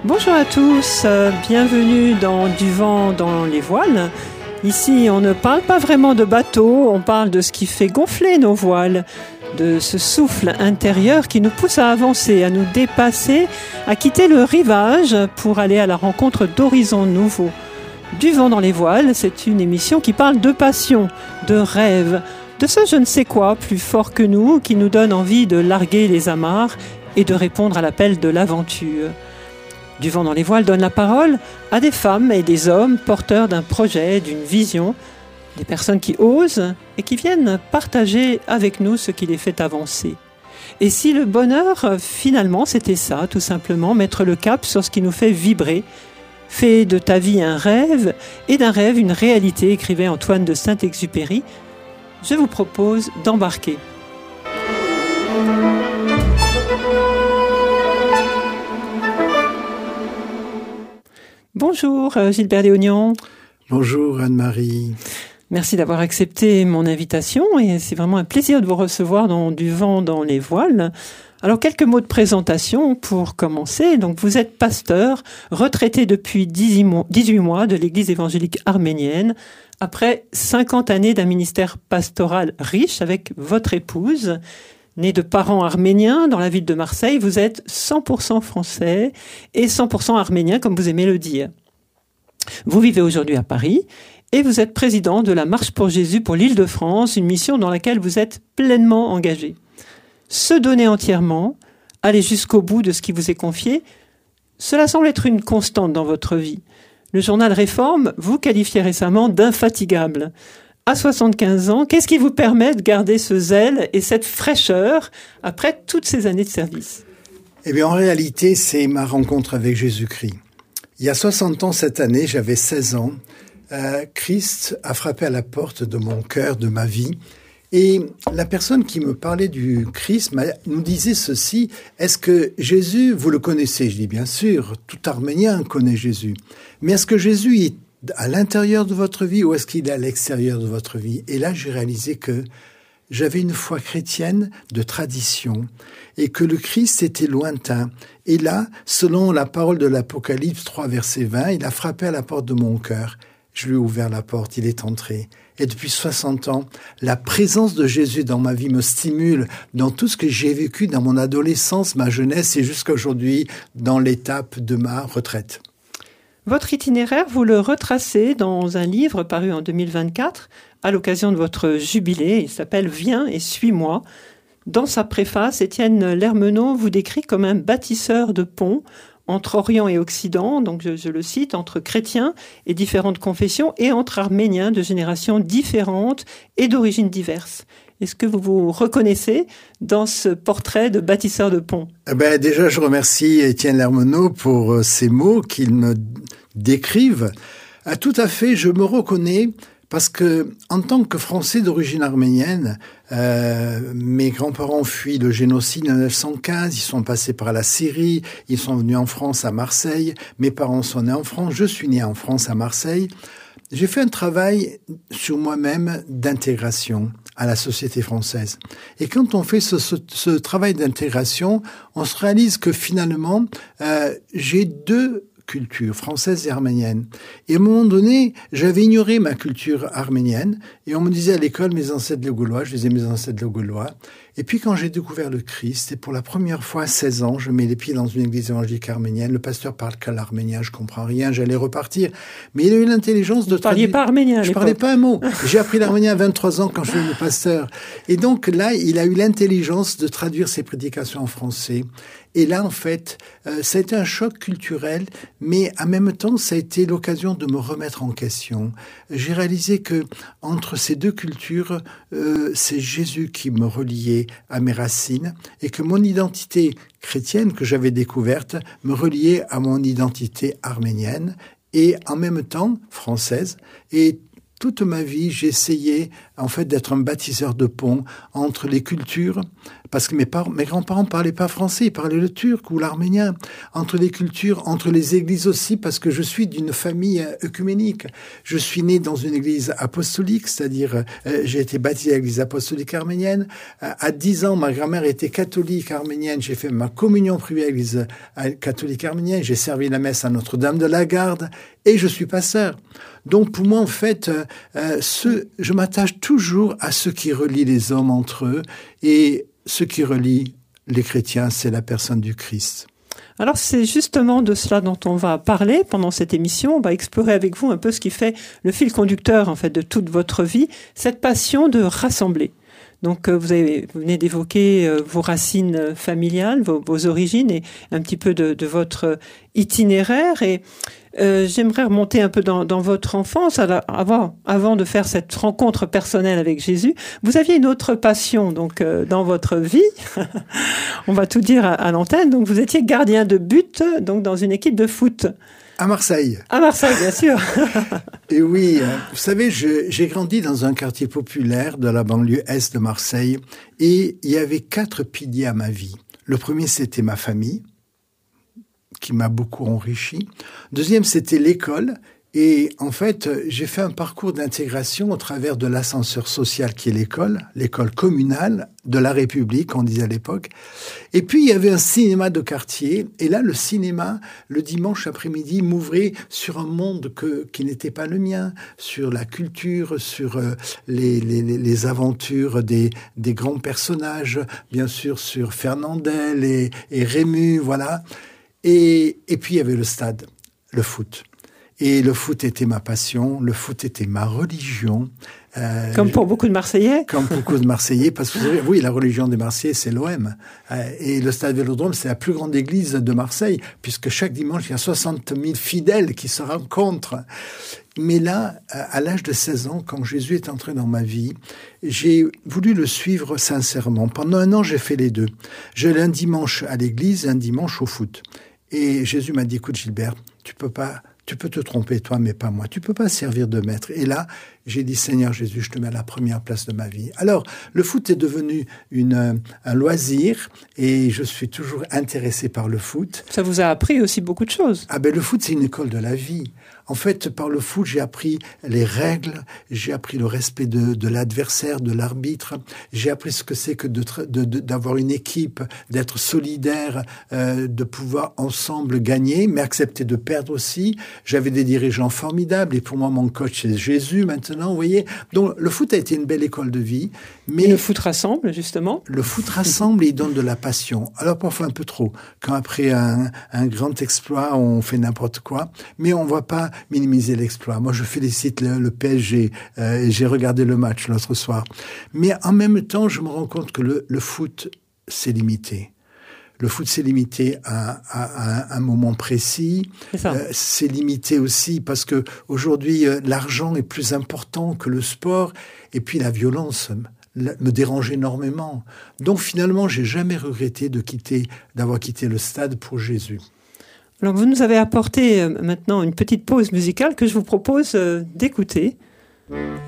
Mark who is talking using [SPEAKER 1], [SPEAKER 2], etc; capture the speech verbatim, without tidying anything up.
[SPEAKER 1] Bonjour à tous, euh, bienvenue dans Du vent dans les voiles. Ici, on ne parle pas vraiment de bateau, on parle de ce qui fait gonfler nos voiles, de ce souffle intérieur qui nous pousse à avancer, à nous dépasser, à quitter le rivage pour aller à la rencontre d'horizons nouveaux. Du vent dans les voiles, c'est une émission qui parle de passion, de rêve, de ce je ne sais quoi plus fort que nous qui nous donne envie de larguer les amarres et de répondre à l'appel de l'aventure. Du vent dans les voiles donne la parole à des femmes et des hommes porteurs d'un projet, d'une vision, des personnes qui osent et qui viennent partager avec nous ce qui les fait avancer. Et si le bonheur, finalement, c'était ça, tout simplement, mettre le cap sur ce qui nous fait vibrer, fais de ta vie un rêve et d'un rêve une réalité, écrivait Antoine de Saint-Exupéry, je vous propose d'embarquer. Bonjour Gilbert Léognan.
[SPEAKER 2] Bonjour Anne-Marie.
[SPEAKER 1] Merci d'avoir accepté mon invitation et c'est vraiment un plaisir de vous recevoir dans Du vent dans les voiles. Alors quelques mots de présentation pour commencer. Donc vous êtes pasteur, retraité depuis dix-huit mois de l'Église évangélique arménienne, après cinquante années d'un ministère pastoral riche avec votre épouse. Né de parents arméniens dans la ville de Marseille, vous êtes cent pour cent français et cent pour cent arménien, comme vous aimez le dire. Vous vivez aujourd'hui à Paris et vous êtes président de la Marche pour Jésus pour l'Île-de-France, une mission dans laquelle vous êtes pleinement engagé. Se donner entièrement, aller jusqu'au bout de ce qui vous est confié, cela semble être une constante dans votre vie. Le journal Réforme vous qualifiait récemment d'infatigable. À soixante-quinze ans, qu'est-ce qui vous permet de garder ce zèle et cette fraîcheur après toutes ces années de service ?
[SPEAKER 2] Eh bien, en réalité, c'est ma rencontre avec Jésus-Christ. Il y a soixante ans cette année, j'avais seize ans. Euh, Christ a frappé à la porte de mon cœur, de ma vie. Et la personne qui me parlait du Christ nous disait ceci, est-ce que Jésus, vous le connaissez ? Je dis bien sûr, tout Arménien connaît Jésus. Mais est-ce que Jésus est à l'intérieur de votre vie ou est-ce qu'il est à l'extérieur de votre vie ? Et là, j'ai réalisé que j'avais une foi chrétienne de tradition et que le Christ était lointain. Et là, selon la parole de l'Apocalypse trois, verset vingt, il a frappé à la porte de mon cœur. Je lui ai ouvert la porte, il est entré. Et depuis soixante ans, la présence de Jésus dans ma vie me stimule dans tout ce que j'ai vécu dans mon adolescence, ma jeunesse et jusqu'à aujourd'hui dans l'étape de ma retraite.
[SPEAKER 1] Votre itinéraire, vous le retracez dans un livre paru en deux mille vingt-quatre, à l'occasion de votre jubilé. Il s'appelle « Viens et suis-moi ». Dans sa préface, Étienne Lermenot vous décrit comme un bâtisseur de ponts entre Orient et Occident, donc je, je le cite, entre chrétiens et différentes confessions, et entre arméniens de générations différentes et d'origines diverses. Est-ce que vous vous reconnaissez dans ce portrait de bâtisseur de ponts ?
[SPEAKER 2] Eh ben, déjà, je remercie Étienne Lermenot pour ces mots qu'il me décrivent. Ah, tout à fait, je me reconnais parce que, en tant que Français d'origine arménienne, euh, mes grands-parents ont fui le génocide en mille neuf cent quinze, ils sont passés par la Syrie, ils sont venus en France à Marseille, mes parents sont nés en France, je suis né en France à Marseille. J'ai fait un travail sur moi-même d'intégration à la société française. Et quand on fait ce, ce, ce travail d'intégration, on se réalise que finalement, euh, j'ai deux culture française et arménienne. Et à un moment donné, j'avais ignoré ma culture arménienne et on me disait à l'école mes ancêtres le gaulois, je disais mes ancêtres le gaulois. Et puis quand j'ai découvert le Christ, et pour la première fois à seize ans, je mets les pieds dans une église évangélique arménienne, le pasteur parle qu'à l'arménien, je comprends rien, j'allais repartir. Mais il a eu l'intelligence de...
[SPEAKER 1] Vous ne parliez pas arménien à
[SPEAKER 2] Je
[SPEAKER 1] l'époque.
[SPEAKER 2] parlais pas un mot. J'ai appris l'arménien à vingt-trois ans quand je suis devenu pasteur. Et donc là, il a eu l'intelligence de traduire ses prédications en français. Et là, en fait, euh, ça a été un choc culturel, mais en même temps, ça a été l'occasion de me remettre en question. J'ai réalisé que entre ces deux cultures, euh, c'est Jésus qui me reliait à mes racines et que mon identité chrétienne que j'avais découverte me reliait à mon identité arménienne et en même temps française. Et toute ma vie, j'ai essayé en fait d'être un bâtisseur de ponts entre les cultures parce que mes, par- mes grands-parents parlaient pas français, ils parlaient le turc ou l'arménien. Entre les cultures, entre les églises aussi, parce que je suis d'une famille euh, œcuménique. Je suis né dans une église apostolique, c'est-à-dire euh, j'ai été baptisé à l'église apostolique arménienne. Euh, à dix ans, ma grand-mère était catholique arménienne. J'ai fait ma communion privée à l'église euh, catholique arménienne. J'ai servi la messe à Notre-Dame de la Garde et je suis pasteur. Donc pour moi, en fait, euh, euh, ce, je m'attache toujours à ce qui relie les hommes entre eux, et ce qui relie les chrétiens, c'est la personne du Christ.
[SPEAKER 1] Alors c'est justement de cela dont on va parler pendant cette émission. On va explorer avec vous un peu ce qui fait le fil conducteur en fait de toute votre vie, cette passion de rassembler. Donc vous, avez, vous venez d'évoquer euh, vos racines familiales, vos, vos origines et un petit peu de, de votre itinéraire. Et euh, j'aimerais remonter un peu dans, dans votre enfance. Alors, avant, avant de faire cette rencontre personnelle avec Jésus, vous aviez une autre passion donc euh, dans votre vie. On va tout dire à, à l'antenne. Donc vous étiez gardien de but donc dans une équipe de foot.
[SPEAKER 2] À Marseille.
[SPEAKER 1] À Marseille, bien sûr.
[SPEAKER 2] Et oui, vous savez, je, j'ai grandi dans un quartier populaire de la banlieue est de Marseille, et il y avait quatre piliers à ma vie. Le premier, c'était ma famille, qui m'a beaucoup enrichi. Deuxième, c'était l'école. Et en fait, j'ai fait un parcours d'intégration au travers de l'ascenseur social qui est l'école, l'école communale de la République, on disait à l'époque. Et puis, il y avait un cinéma de quartier. Et là, le cinéma, le dimanche après-midi, m'ouvrait sur un monde que, qui n'était pas le mien, sur la culture, sur euh, les, les, les aventures des, des grands personnages, bien sûr sur Fernandel et, et Rému, voilà. Et, et puis, il y avait le stade, le foot. Et le foot était ma passion, le foot était ma religion.
[SPEAKER 1] Euh, comme pour beaucoup de Marseillais.
[SPEAKER 2] Comme beaucoup de Marseillais, parce que vous savez, oui, la religion des Marseillais, c'est l'O M. Euh, et le Stade Vélodrome, c'est la plus grande église de Marseille, puisque chaque dimanche, il y a soixante mille fidèles qui se rencontrent. Mais là, à l'âge de seize ans, quand Jésus est entré dans ma vie, j'ai voulu le suivre sincèrement. Pendant un an, j'ai fait les deux. J'allais un dimanche à l'église et un dimanche au foot. Et Jésus m'a dit, écoute Gilbert, tu peux pas... Tu peux te tromper, toi, mais pas moi. Tu peux pas servir de maître. Et là, j'ai dit, Seigneur Jésus, je te mets à la première place de ma vie. Alors, le foot est devenu une, un loisir et je suis toujours intéressé par le foot.
[SPEAKER 1] Ça vous a appris aussi beaucoup de choses.
[SPEAKER 2] Ah ben, le foot, c'est une école de la vie. En fait, par le foot, j'ai appris les règles, j'ai appris le respect de, de l'adversaire, de l'arbitre, j'ai appris ce que c'est que de, de, de, d'avoir une équipe, d'être solidaire, euh, de pouvoir ensemble gagner, mais accepter de perdre aussi. J'avais des dirigeants formidables et pour moi, mon coach, c'est Jésus maintenant, vous voyez. Donc, le foot a été une belle école de vie. Mais
[SPEAKER 1] et le foot rassemble, justement.
[SPEAKER 2] Le foot rassemble et il donne de la passion. Alors, parfois un peu trop. Quand après un, un grand exploit, on fait n'importe quoi, mais on ne va pas minimiser l'exploit. Moi, je félicite le, le P S G euh, et j'ai regardé le match l'autre soir. Mais en même temps, je me rends compte que le, le foot, c'est limité. Le foot, c'est limité à, à, à un moment précis.
[SPEAKER 1] C'est ça.
[SPEAKER 2] Euh, c'est limité aussi parce que aujourd'hui, euh, l'argent est plus important que le sport. Et puis la violence me dérange énormément. Donc finalement, j'ai jamais regretté de quitter, d'avoir quitté le stade pour Jésus.
[SPEAKER 1] Alors vous nous avez apporté maintenant une petite pause musicale que je vous propose d'écouter.